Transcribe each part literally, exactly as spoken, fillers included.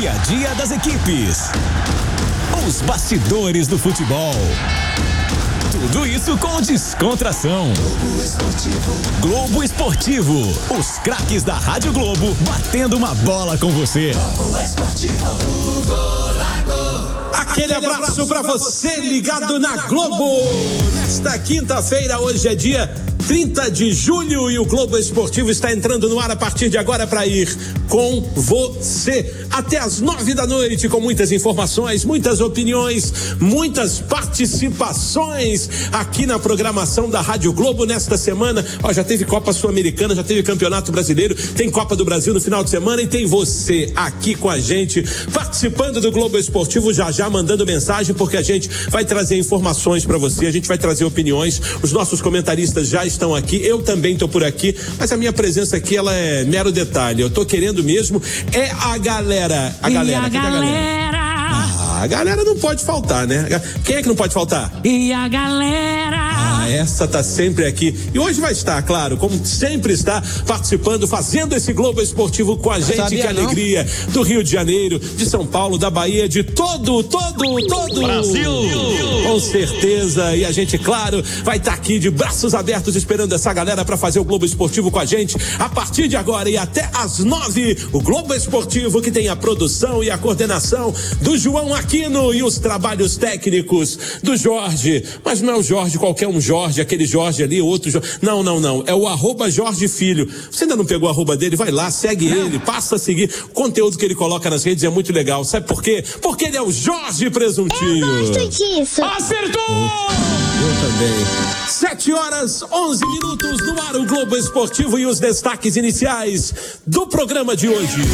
dia a dia das equipes, os bastidores do futebol. Tudo isso com descontração. Globo Esportivo. Globo Esportivo. Os craques da Rádio Globo batendo uma bola com você. Globo Esportivo. Aquele abraço pra você ligado na Globo. Nesta quinta-feira, hoje é dia trinta de julho e o Globo Esportivo está entrando no ar a partir de agora para ir com você até as nove da noite com muitas informações, muitas opiniões, muitas participações aqui na programação da Rádio Globo nesta semana. Ó, já teve Copa Sul-Americana, já teve Campeonato Brasileiro, tem Copa do Brasil no final de semana e tem você aqui com a gente participando do Globo Esportivo, já já mandando mensagem, porque a gente vai trazer informações para você, a gente vai trazer opiniões, os nossos comentaristas já estão aqui, eu também tô por aqui, mas a minha presença aqui, ela é mero detalhe, eu tô querendo mesmo é a galera, a e galera, a cadê galera? a galera? Ah, a galera não pode faltar, né? Quem é que não pode faltar? E a galera? Ah, essa tá sempre aqui. E hoje vai estar, claro, como sempre está, participando, fazendo esse Globo Esportivo com a gente. Sabia, que alegria não? Do Rio de Janeiro, de São Paulo, da Bahia, de todo, todo, todo Brasil. Com certeza. E a gente, claro, vai estar aqui de braços abertos esperando essa galera para fazer o Globo Esportivo com a gente a partir de agora e até às nove. O Globo Esportivo que tem a produção e a coordenação do João Aquino e os trabalhos técnicos do Jorge. Mas não é o Jorge, qualquer um Jorge, aquele Jorge ali, outro Jorge. Não, não, não. É o arroba Jorge Filho. Você ainda não pegou o arroba dele? Vai lá, segue não. ele, passa a seguir. O conteúdo que ele coloca nas redes é muito legal. Sabe por quê? Porque ele é o Jorge Presuntinho. Eu gosto disso. Acertou! Eu também. Sete horas, onze minutos no ar, o Globo Esportivo e os destaques iniciais do programa de hoje.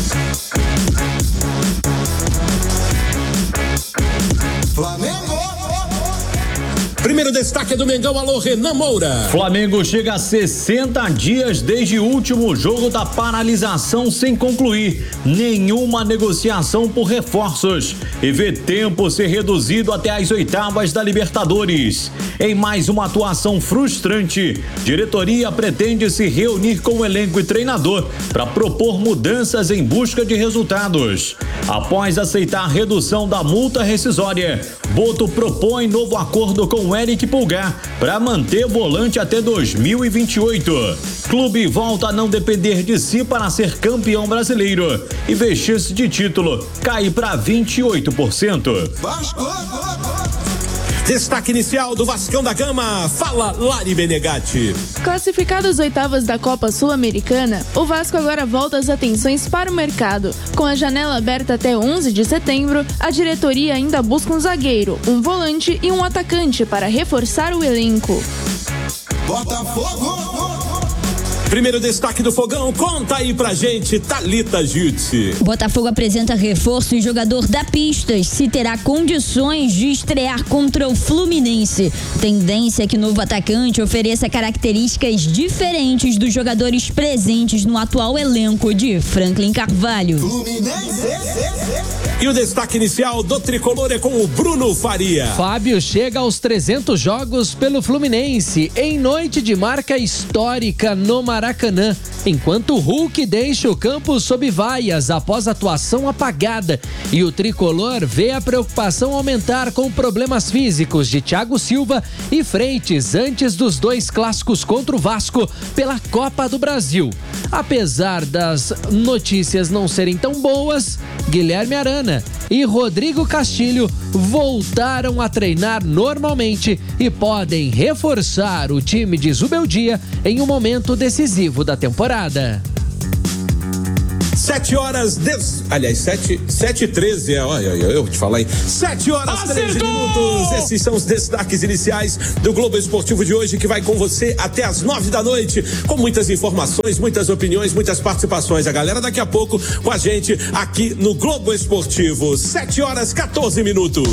Flamengo! Primeiro destaque é do Mengão, alô Renan Moura. Flamengo chega a sessenta dias desde o último jogo da paralisação sem concluir nenhuma negociação por reforços e vê tempo ser reduzido até as oitavas da Libertadores. Em mais uma atuação frustrante, diretoria pretende se reunir com o elenco e treinador para propor mudanças em busca de resultados. Após aceitar a redução da multa rescisória, Boto propõe novo acordo com o Eric Pulgar para manter o volante até dois mil e vinte e oito. Clube volta a não depender de si para ser campeão brasileiro e vê chance de título cair para vinte e oito por cento. Destaque inicial do Vascão da Gama. Fala, Lari Benegatti. Classificado às oitavas da Copa Sul-Americana, o Vasco agora volta as atenções para o mercado. Com a janela aberta até onze de setembro, a diretoria ainda busca um zagueiro, um volante e um atacante para reforçar o elenco. Botafogo! Primeiro destaque do Fogão, conta aí pra gente, Thalita Jutsi. Botafogo apresenta reforço e jogador da Pistas se terá condições de estrear contra o Fluminense. Tendência é que o novo atacante ofereça características diferentes dos jogadores presentes no atual elenco de Franklin Carvalho. Fluminense. E o destaque inicial do Tricolor é com o Bruno Faria. Fábio chega aos trezentos jogos pelo Fluminense em noite de marca histórica no Maracanã, enquanto o Hulk deixa o campo sob vaias após atuação apagada e o Tricolor vê a preocupação aumentar com problemas físicos de Thiago Silva e Freitas antes dos dois clássicos contra o Vasco pela Copa do Brasil. Apesar das notícias não serem tão boas, Guilherme Arana e Rodrigo Castilho voltaram a treinar normalmente e podem reforçar o time de Zubeldia em um momento decisivo da temporada. Sete horas, dez... aliás, sete, sete e treze, é, olha, eu vou te falar aí, sete horas, treze minutos, esses são os destaques iniciais do Globo Esportivo de hoje, que vai com você até as nove da noite, com muitas informações, muitas opiniões, muitas participações, a galera daqui a pouco com a gente aqui no Globo Esportivo, sete horas, quatorze minutos.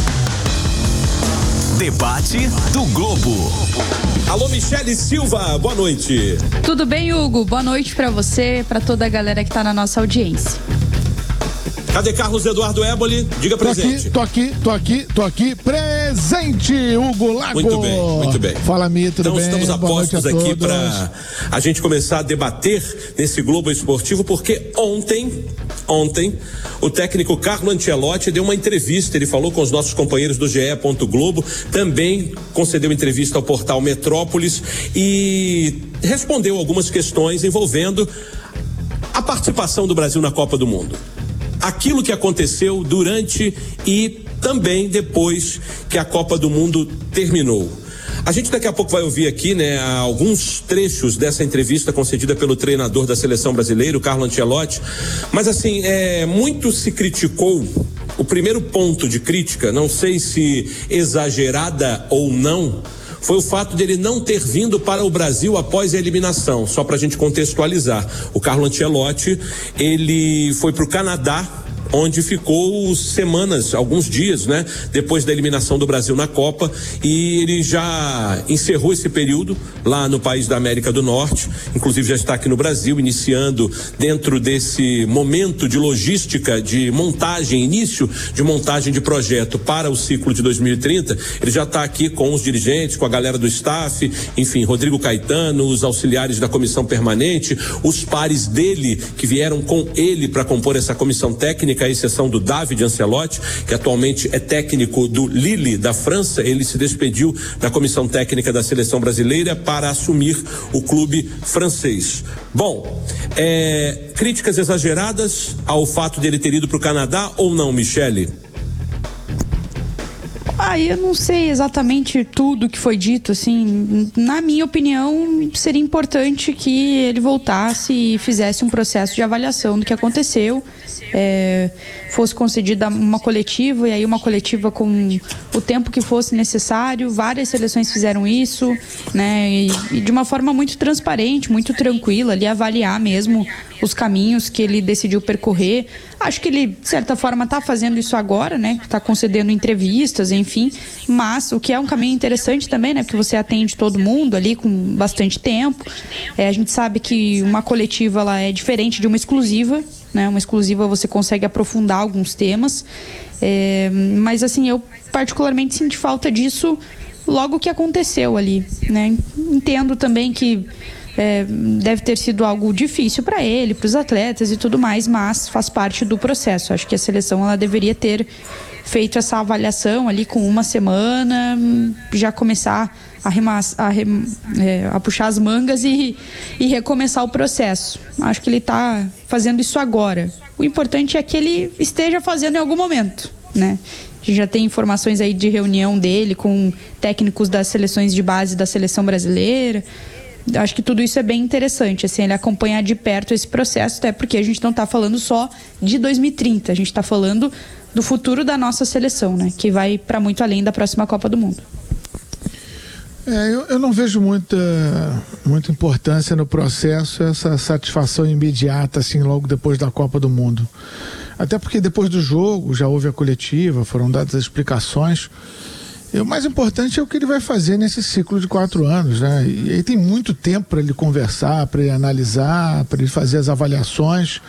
Debate do Globo. Alô, Michele Silva, boa noite. Tudo bem, Hugo? Boa noite pra você, pra toda a galera que tá na nossa audiência. Cadê Carlos Eduardo Éboli? Diga presente. Tô aqui, tô aqui, tô aqui, tô aqui, presente, Hugo Lago. Muito bem, muito bem. Fala, Mi, tudo então, bem? Então estamos apostos aqui para a gente começar a debater nesse Globo Esportivo, porque ontem, ontem, o técnico Carlo Ancelotti deu uma entrevista, ele falou com os nossos companheiros do G E. Globo, também concedeu entrevista ao portal Metrópolis e respondeu algumas questões envolvendo a participação do Brasil na Copa do Mundo. Aquilo que aconteceu durante e também depois que a Copa do Mundo terminou. A gente daqui a pouco vai ouvir aqui, né, alguns trechos dessa entrevista concedida pelo treinador da seleção brasileira, o Carlo Ancelotti, mas assim, é, muito se criticou, o primeiro ponto de crítica, não sei se exagerada ou não, foi o fato de ele não ter vindo para o Brasil após a eliminação. Só para a gente contextualizar, o Carlo Ancelotti, ele foi para o Canadá, onde ficou semanas, alguns dias, né, depois da eliminação do Brasil na Copa, e ele já encerrou esse período lá no país da América do Norte, inclusive já está aqui no Brasil, iniciando dentro desse momento de logística, de montagem, início de montagem de projeto para o ciclo de dois mil e trinta, ele já está aqui com os dirigentes, com a galera do staff, enfim, Rodrigo Caetano, os auxiliares da comissão permanente, os pares dele que vieram com ele para compor essa comissão técnica, a exceção do David Ancelotti, que atualmente é técnico do Lille, da França. Ele se despediu da comissão técnica da seleção brasileira para assumir o clube francês. Bom, é, críticas exageradas ao fato dele ter ido para o Canadá ou não, Michele? Ah, eu não sei exatamente tudo que foi dito, assim, na minha opinião seria importante que ele voltasse e fizesse um processo de avaliação do que aconteceu, é, fosse concedida uma coletiva, e aí uma coletiva com o tempo que fosse necessário. Várias seleções fizeram isso, né, e, e de uma forma muito transparente, muito tranquila, ali avaliar mesmo os caminhos que ele decidiu percorrer. Acho que ele, de certa forma, está fazendo isso agora, né? Está concedendo entrevistas, enfim. Mas o que é um caminho interessante também, né? Porque você atende todo mundo ali com bastante tempo. É, a gente sabe que uma coletiva ela é diferente de uma exclusiva, né? Uma exclusiva você consegue aprofundar alguns temas. É, mas, assim, eu particularmente senti falta disso logo que aconteceu ali, né? Entendo também que É, deve ter sido algo difícil para ele, para os atletas e tudo mais, mas faz parte do processo. Acho que a seleção ela deveria ter feito essa avaliação ali com uma semana, já começar a, remas, a, rem, é, a puxar as mangas e, e recomeçar o processo. Acho que ele está fazendo isso agora. O importante é que ele esteja fazendo em algum momento, né? A gente já tem informações aí de reunião dele com técnicos das seleções de base da seleção brasileira. Acho que tudo isso é bem interessante, assim, ele acompanhar de perto esse processo, até porque a gente não está falando só de dois mil e trinta, a gente está falando do futuro da nossa seleção, né, que vai para muito além da próxima Copa do Mundo. É, eu, eu não vejo muita, muita importância no processo, essa satisfação imediata, assim, logo depois da Copa do Mundo. Até porque depois do jogo já houve a coletiva, foram dadas as explicações. E o mais importante é o que ele vai fazer nesse ciclo de quatro anos, né? E aí tem muito tempo para ele conversar, para ele analisar, para ele fazer as avaliações,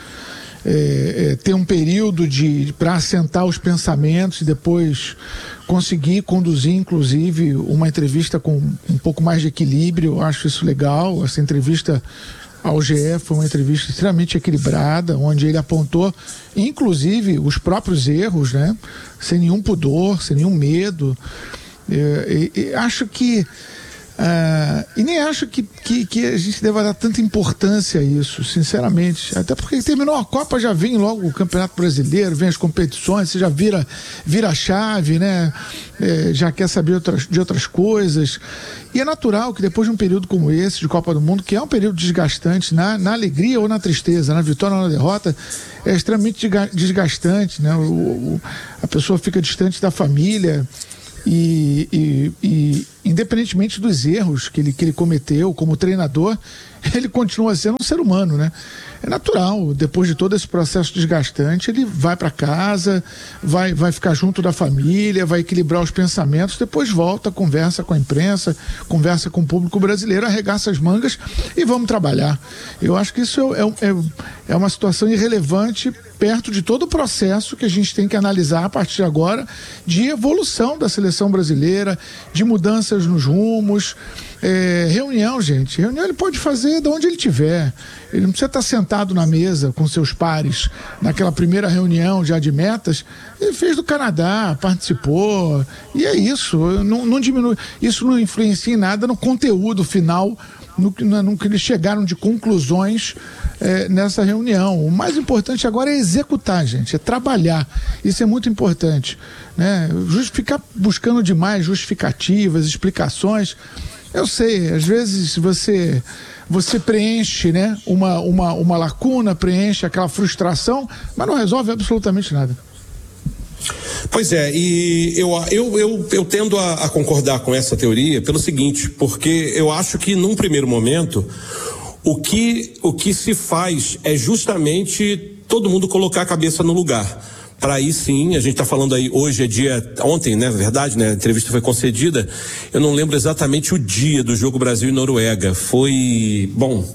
é, é, ter um período de para assentar os pensamentos e depois conseguir conduzir, inclusive, uma entrevista com um pouco mais de equilíbrio. Eu acho isso legal. Essa entrevista ao G E foi uma entrevista extremamente equilibrada, onde ele apontou, inclusive, os próprios erros, né? Sem nenhum pudor, sem nenhum medo. É, e, e acho que Uh, e nem acho que, que, que a gente deva dar tanta importância a isso, sinceramente, até porque terminou a Copa, já vem logo o Campeonato Brasileiro, vem as competições, você já vira, vira a chave, né? É, já quer saber outras, de outras coisas, e é natural que depois de um período como esse de Copa do Mundo, que é um período desgastante na, na alegria ou na tristeza, na vitória ou na derrota, é extremamente desgastante, né? O, o, a pessoa fica distante da família. E, e, e independentemente dos erros que ele, que ele cometeu como treinador, ele continua sendo um ser humano, né? É natural, depois de todo esse processo desgastante, ele vai para casa, vai, vai ficar junto da família, vai equilibrar os pensamentos, depois volta, conversa com a imprensa, conversa com o público brasileiro, arregaça as mangas e vamos trabalhar. Eu acho que isso é, é, é uma situação irrelevante perto de todo o processo que a gente tem que analisar a partir de agora de evolução da seleção brasileira, de mudança mudanças nos rumos. É, reunião, gente, reunião ele pode fazer de onde ele estiver. Ele não precisa estar sentado na mesa com seus pares naquela primeira reunião já de metas. Ele fez do Canadá, participou, e é isso. Não, não diminui, isso não influencia em nada no conteúdo final, no, no, no que eles chegaram de conclusões é, nessa reunião. O mais importante agora é executar, gente, é trabalhar. Isso é muito importante, né? Ficar buscando demais justificativas, explicações. Eu sei, às vezes você você preenche, né, uma, uma, uma lacuna, preenche aquela frustração, mas não resolve absolutamente nada. Pois é, e eu, eu, eu, eu tendo a, a concordar com essa teoria pelo seguinte, porque eu acho que num primeiro momento o que, o que se faz é justamente todo mundo colocar a cabeça no lugar. Para aí sim, a gente está falando aí, hoje é dia, ontem, né, verdade, né, a entrevista foi concedida, eu não lembro exatamente o dia do jogo Brasil e Noruega, foi, bom,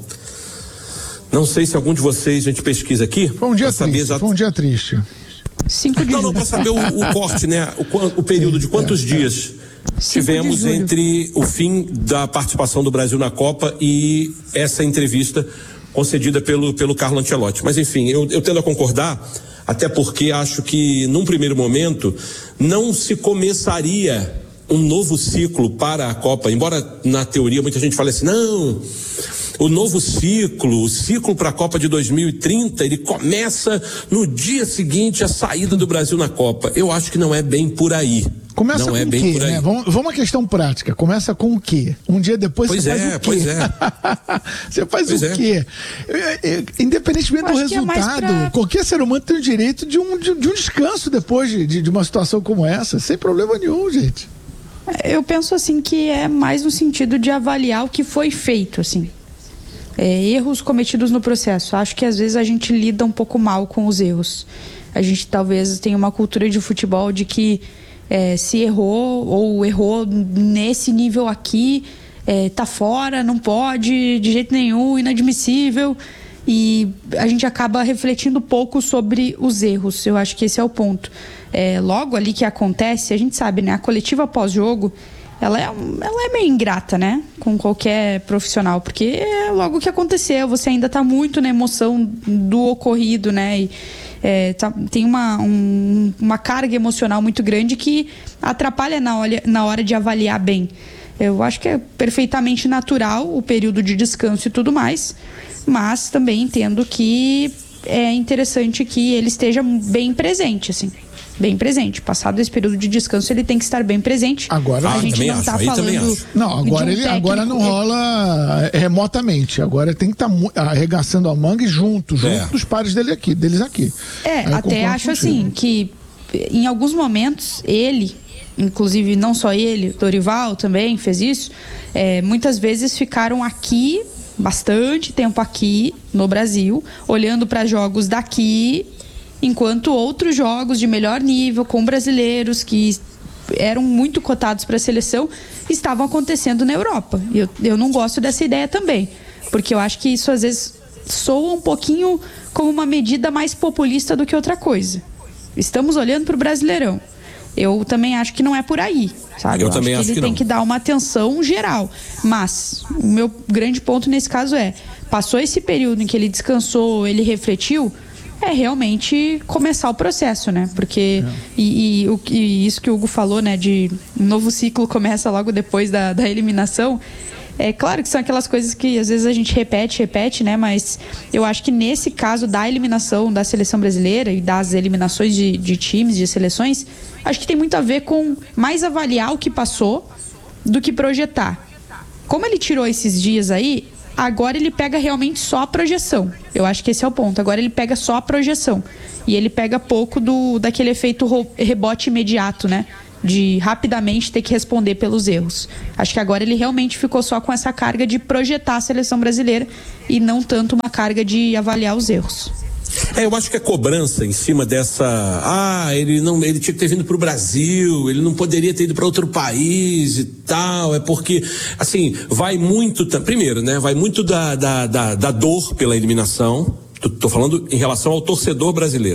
não sei se algum de vocês, a gente pesquisa aqui. Foi um dia triste, exat... foi um dia triste. Cinco dias. Não, não, para saber o, o corte, né, o, o período de quantos é, dias é. tivemos entre o fim da participação do Brasil na Copa e essa entrevista concedida pelo, pelo Carlo Ancelotti. Mas enfim, eu, eu tendo a concordar, até porque acho que num primeiro momento não se começaria um novo ciclo para a Copa, embora na teoria muita gente fale assim, não, o novo ciclo, o ciclo para a Copa de dois mil e trinta, ele começa no dia seguinte à saída do Brasil na Copa. Eu acho que não é bem por aí. Começa não com é o bem quê, por aí. Né? Vamos, vamos uma questão prática. Começa com o quê? Um dia depois pois você é, faz o quê? Pois é. Você faz pois o é. quê? Independentemente do resultado, é pra... qualquer ser humano tem o direito de um, de, de um descanso depois de, de, de uma situação como essa, sem problema nenhum, gente. Eu penso assim que é mais no sentido de avaliar o que foi feito, assim. É, erros cometidos no processo. Acho que às vezes a gente lida um pouco mal com os erros. A gente talvez tenha uma cultura de futebol de que É, se errou ou errou nesse nível aqui, é, tá fora, não pode de jeito nenhum, inadmissível, e a gente acaba refletindo pouco sobre os erros. Eu acho que esse é o ponto. É, logo ali que acontece, a gente sabe, né, a coletiva pós-jogo ela é, ela é meio ingrata, né, com qualquer profissional, porque é logo que aconteceu, você ainda tá muito na emoção do ocorrido, né, e É, tá, tem uma, um, uma carga emocional muito grande que atrapalha na hora, na hora de avaliar bem. Eu acho que é perfeitamente natural o período de descanso e tudo mais, mas também entendo que é interessante que ele esteja bem presente, assim, bem presente. Passado esse período de descanso, ele tem que estar bem presente. Agora a ah, gente não acho, está falando. Não, agora um ele agora não rola remotamente. Agora tem que estar tá arregaçando a manga e junto, junto é. dos pares dele aqui, deles aqui. É, Aí até acho contigo. assim que em alguns momentos ele, inclusive não só ele, Dorival também fez isso. É, muitas vezes ficaram aqui bastante tempo aqui no Brasil, olhando para jogos daqui, enquanto outros jogos de melhor nível, com brasileiros que eram muito cotados para a seleção, estavam acontecendo na Europa. Eu, eu não gosto dessa ideia também, porque eu acho que isso às vezes soa um pouquinho como uma medida mais populista do que outra coisa. Estamos olhando para o Brasileirão. Eu também acho que não é por aí, sabe? Eu, eu também acho que acho ele que tem não. que dar uma atenção geral. Mas o meu grande ponto nesse caso é, passou esse período em que ele descansou, ele refletiu, é realmente começar o processo, né? Porque é. e, e, o, e isso que o Hugo falou, né? De um novo ciclo começa logo depois da, da eliminação. É claro que são aquelas coisas que às vezes a gente repete, repete, né? Mas eu acho que nesse caso da eliminação da seleção brasileira e das eliminações de, de times, de seleções, acho que tem muito a ver com mais avaliar o que passou do que projetar. Como ele tirou esses dias aí, agora ele pega realmente só a projeção. Eu acho que esse é o ponto. Agora ele pega só a projeção. E ele pega pouco do, daquele efeito rebote imediato, né? De rapidamente ter que responder pelos erros. Acho que agora ele realmente ficou só com essa carga de projetar a seleção brasileira e não tanto uma carga de avaliar os erros. É, eu acho que a cobrança em cima dessa, ah, ele não, ele tinha que ter vindo para o Brasil, ele não poderia ter ido para outro país e tal, é porque, assim, vai muito, primeiro, né, vai muito da, da, da, da dor pela eliminação. Tô, tô falando em relação ao torcedor brasileiro.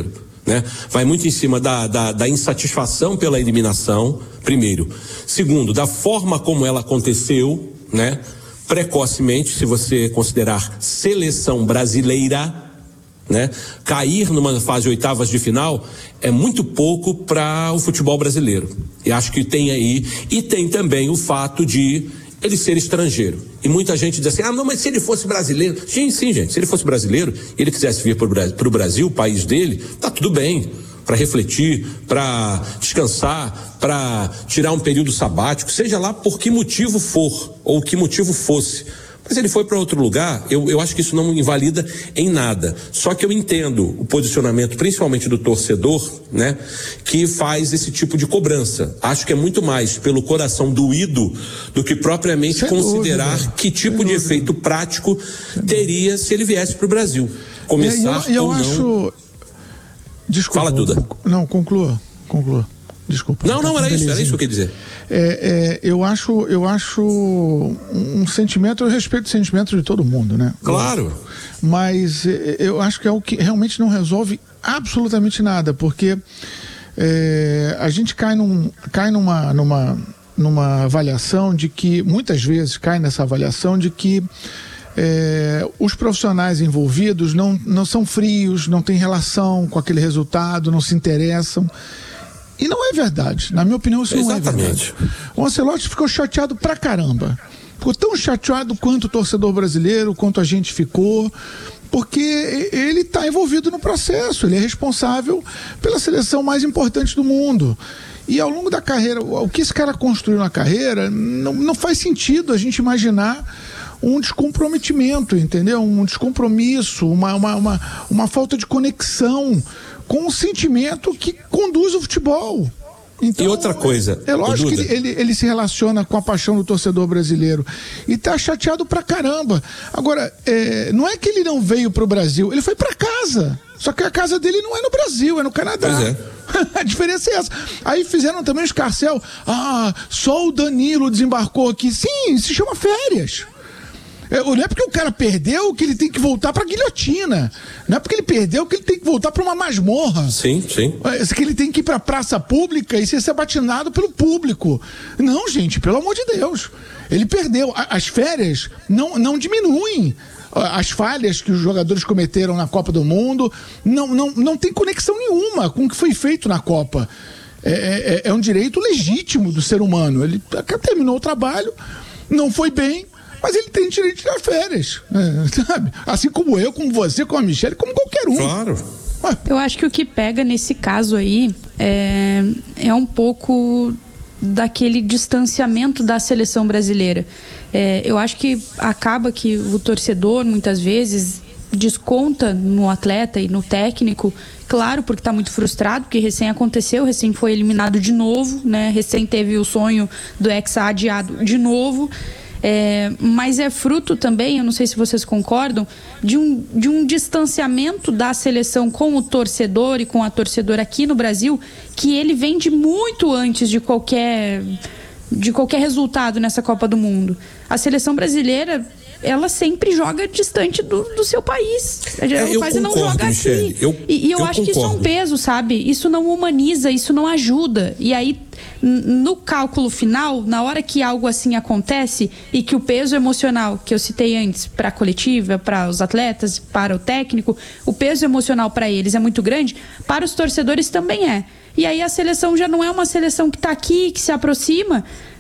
né? Vai muito em cima da, da, da insatisfação pela eliminação, primeiro. Segundo, da forma como ela aconteceu, né? Precocemente, se você considerar seleção brasileira, né? Cair numa fase oitavas de final é muito pouco para o futebol brasileiro. E acho que tem aí, e tem também o fato de ele ser estrangeiro. E muita gente diz assim, ah, não, mas se ele fosse brasileiro... Sim, sim, gente, se ele fosse brasileiro e ele quisesse vir para o Brasil, o país dele, tá tudo bem, para refletir, para descansar, para tirar um período sabático, seja lá por que motivo for, ou que motivo fosse. Mas ele foi para outro lugar, eu, eu acho que isso não invalida em nada. Só que eu entendo o posicionamento, principalmente do torcedor, né, que faz esse tipo de cobrança. Acho que é muito mais pelo coração doído do que propriamente Sem considerar dúvida. que tipo Sem de dúvida. efeito prático teria se ele viesse para o Brasil. Começar eu, eu ou não. Acho... Desculpa. Fala, Duda. Não, conclua, conclua. Desculpa. Não, não, era isso, era isso que eu queria dizer. É, é, eu acho, eu acho um sentimento, eu respeito o sentimento de todo mundo, né? Claro. Mas eu acho que é o que realmente não resolve absolutamente nada, porque é, a gente cai, num, cai numa, numa, numa avaliação de que, muitas vezes cai nessa avaliação de que É, os profissionais envolvidos não, não são frios, não têm relação com aquele resultado, não se interessam. E não é verdade. Na minha opinião, isso Exatamente. não é verdade. O Ancelotti ficou chateado pra caramba. Ficou tão chateado quanto o torcedor brasileiro, quanto a gente ficou, porque ele está envolvido no processo, ele é responsável pela seleção mais importante do mundo. E ao longo da carreira, o que esse cara construiu na carreira, não, não faz sentido a gente imaginar um descomprometimento, entendeu? Um descompromisso, uma, uma, uma, uma falta de conexão com o sentimento que conduz o futebol. Então, e outra coisa, é lógico que ele, ele, ele se relaciona com a paixão do torcedor brasileiro e tá chateado pra caramba. Agora, é, não é que ele não veio pro Brasil, ele foi pra casa. Só que a casa dele não é no Brasil, é no Canadá. Pois é. A diferença é essa. Aí fizeram também o escarcéu. Ah, só o Danilo desembarcou aqui. Sim, se chama férias. Não é porque o cara perdeu que ele tem que voltar pra guilhotina. Não é porque ele perdeu que ele tem que voltar pra uma masmorra. Sim, sim. É que ele tem que ir pra praça pública e ser sabatinado pelo público. Não, gente, pelo amor de Deus. Ele perdeu. As férias não, não diminuem as falhas que os jogadores cometeram na Copa do Mundo. Não, não, não tem conexão nenhuma com o que foi feito na Copa. É, é, é um direito legítimo do ser humano. Ele terminou o trabalho, não foi bem, mas ele tem direito de tirar férias, é, sabe? Assim como eu, como você, como a Michelle, como qualquer um. Claro. Eu acho que o que pega nesse caso aí é, é um pouco daquele distanciamento da seleção brasileira. É, eu acho que acaba que o torcedor, muitas vezes, desconta no atleta e no técnico, claro, porque está muito frustrado, porque recém aconteceu, recém foi eliminado de novo, né? Recém teve o sonho do Hexa adiado de novo. É, mas é fruto também, eu não sei se vocês concordam, de um, de um distanciamento da seleção com o torcedor e com a torcedora aqui no Brasil, que ele vem de muito antes de qualquer, de qualquer resultado nessa Copa do Mundo. A seleção brasileira, ela sempre joga distante do, do seu país. Ela é, quase concordo, não joga Michele, aqui. eu, e, e eu, eu acho concordo. que isso é um peso, sabe? Isso não humaniza, isso não ajuda. E aí, no cálculo final, na hora que algo assim acontece e que o peso emocional que eu citei antes para a coletiva, para os atletas, para o técnico, o peso emocional para eles é muito grande, para os torcedores também é. E aí a seleção já não é uma seleção que está aqui, que se aproxima.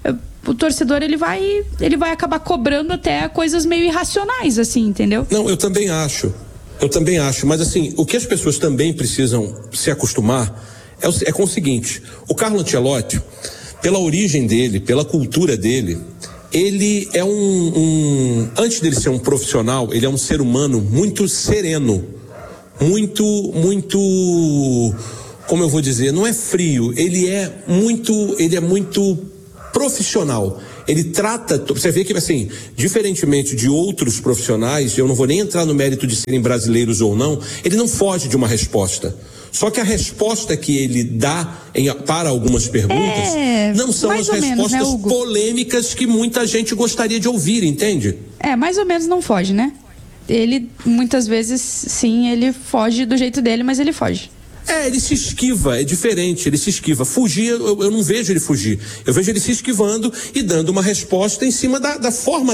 O torcedor ele vai, ele vai acabar cobrando até coisas meio irracionais, assim, entendeu? Não, eu também acho. Eu também acho. Mas assim, o que as pessoas também precisam se acostumar é, o, é com o seguinte: o Carlo Ancelotti, pela origem dele, pela cultura dele, ele é um, um antes dele ser um profissional, ele é um ser humano muito sereno, muito, muito, como eu vou dizer, não é frio, ele é muito, ele é muito profissional. Ele trata, você vê que assim, diferentemente de outros profissionais, eu não vou nem entrar no mérito de serem brasileiros ou não, ele não foge de uma resposta. Só que a resposta que ele dá em, para algumas perguntas é, não são as respostas menos, né, polêmicas que muita gente gostaria de ouvir, entende? É, mais ou menos não foge, né? Ele, muitas vezes, sim, ele foge do jeito dele, mas ele foge. É, ele se esquiva, é diferente, ele se esquiva. Fugir, eu, eu não vejo ele fugir. Eu vejo ele se esquivando e dando uma resposta em cima da, da forma